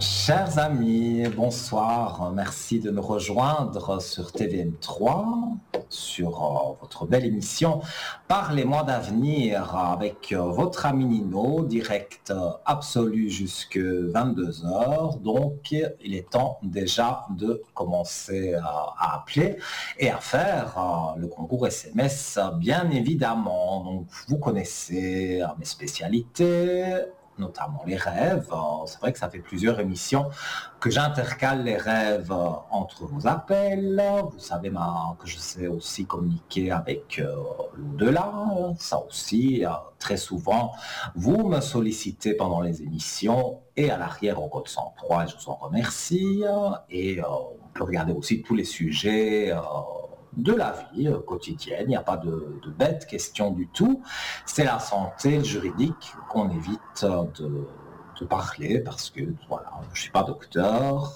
Chers amis, bonsoir. Merci de nous rejoindre sur TVM3, sur votre belle émission Parlez-moi d'avenir avec votre ami Nino, direct absolu jusque 22 heures. Donc, il est temps déjà de commencer à appeler et à faire le concours SMS, bien évidemment. Donc, vous connaissez mes spécialités, notamment les rêves. C'est vrai que ça fait plusieurs émissions que j'intercale les rêves entre vos appels. Vous savez que je sais aussi communiquer avec l'au-delà. Ça aussi, très souvent, vous me sollicitez pendant les émissions et à l'arrière au code 103 et je vous en remercie. Et on peut regarder aussi tous les sujets de la vie quotidienne. Il n'y a pas de bête question du tout. C'est la santé, le juridique qu'on évite de parler parce que voilà, je ne suis pas docteur,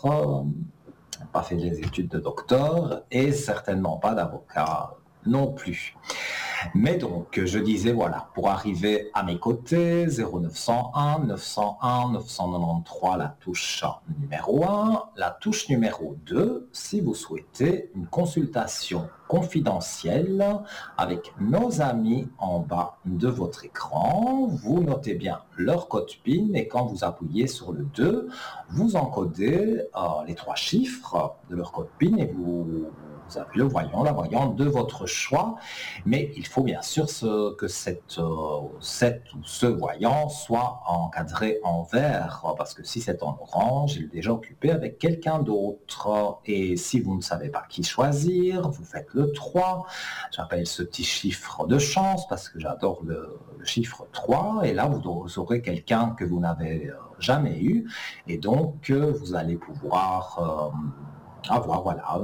pas fait des études de docteur et certainement pas d'avocat non plus. Mais donc, je disais, voilà, pour arriver à mes côtés, 0901 901 993, la touche numéro 1, la touche numéro 2, si vous souhaitez une consultation confidentielle avec nos amis en bas de votre écran. Vous notez bien leur code PIN et quand vous appuyez sur le 2, vous encodez les 3 chiffres de leur code PIN et vous avez le voyant, la voyante de votre choix. Mais il faut bien sûr que cette ou ce voyant soit encadré en vert, parce que si c'est en orange, il est déjà occupé avec quelqu'un d'autre. Et si vous ne savez pas qui choisir, vous faites le 3. J'appelle ce petit chiffre de chance parce que j'adore le chiffre 3. Et là, vous aurez quelqu'un que vous n'avez jamais eu. Et donc, vous allez pouvoir avoir voilà,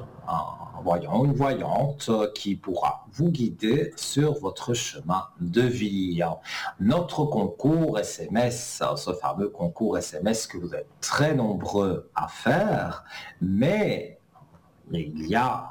un voyant, une voyante qui pourra vous guider sur votre chemin de vie. Notre concours SMS, ce fameux concours SMS que vous êtes très nombreux à faire, mais il y a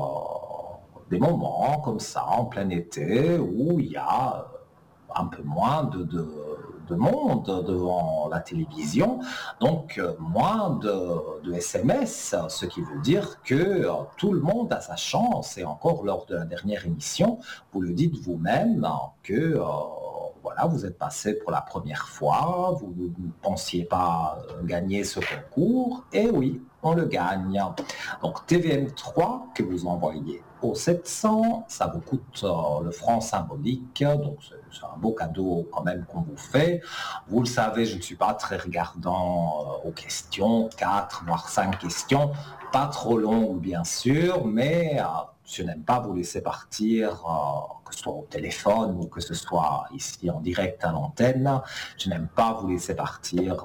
des moments comme ça, en plein été, où il y a un peu moins de monde devant la télévision, donc moins de SMS, ce qui veut dire que tout le monde a sa chance. Et encore lors de la dernière émission, vous le dites vous-même que voilà, vous êtes passé pour la première fois, vous ne pensiez pas gagner ce concours, et oui, on le gagne. Donc TVM3 que vous envoyez au 700, ça vous coûte le franc symbolique, donc c'est un beau cadeau quand même qu'on vous fait. Vous le savez, je ne suis pas très regardant aux questions, 4 voire 5 questions, pas trop longues bien sûr, mais je n'aime pas vous laisser partir, que ce soit au téléphone ou que ce soit ici en direct à l'antenne, je n'aime pas vous laisser partir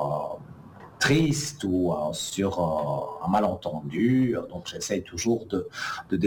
triste ou sur un malentendu, donc j'essaye toujours de